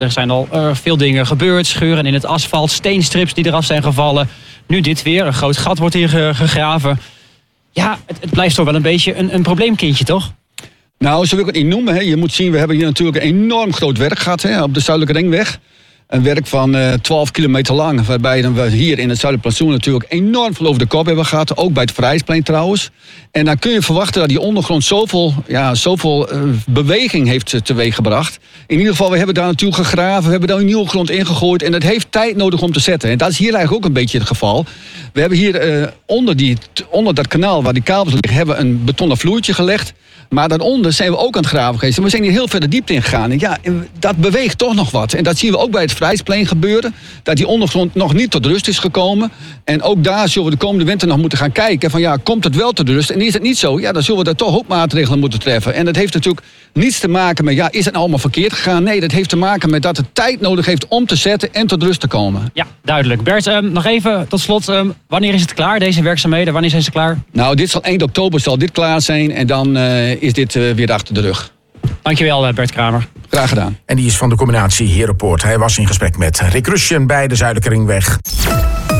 Er zijn al veel dingen gebeurd. Scheuren in het asfalt, steenstrips die eraf zijn gevallen. Nu dit weer, een groot gat wordt hier gegraven. Ja, het blijft toch wel een beetje een probleemkindje, toch? Nou, zo wil ik het niet noemen. Hè. Je moet zien, we hebben hier natuurlijk een enorm groot werk gehad, hè, op de Zuidelijke Ringweg. Een werk van 12 kilometer lang, waarbij we hier in het Zuiderplantsoen natuurlijk enorm veel over de kop hebben gehad. Ook bij het Vrijsplein trouwens. En dan kun je verwachten dat die ondergrond zoveel beweging heeft teweeggebracht. In ieder geval, we hebben daar natuurlijk gegraven, we hebben daar een nieuwe grond ingegooid. En dat heeft tijd nodig om te zetten. En dat is hier eigenlijk ook een beetje het geval. We hebben hier onder dat kanaal waar die kabels liggen, hebben we een betonnen vloertje gelegd. Maar daaronder zijn we ook aan het graven geweest. En we zijn hier heel ver de diepte in gegaan. En ja, dat beweegt toch nog wat. En dat zien we ook bij het Vrijsplein gebeuren. Dat die ondergrond nog niet tot rust is gekomen. En ook daar zullen we de komende winter nog moeten gaan kijken. Van ja, komt het wel tot rust? En is het niet zo? Ja, dan zullen we daar toch ook maatregelen moeten treffen. En dat heeft natuurlijk niets te maken met, ja, is het nou allemaal verkeerd gegaan? Nee, dat heeft te maken met dat het tijd nodig heeft om te zetten en tot rust te komen. Ja, duidelijk. Bert, nog even tot slot. Wanneer is het klaar, deze werkzaamheden? Wanneer zijn ze klaar? Nou, dit zal eind oktober zal dit klaar zijn. En dan is dit weer achter de rug. Dankjewel, Bert Kramer. Graag gedaan. En die is van de combinatie Herenpoort. Hij was in gesprek met Rick Rusjen bij de Zuidelijke Ringweg.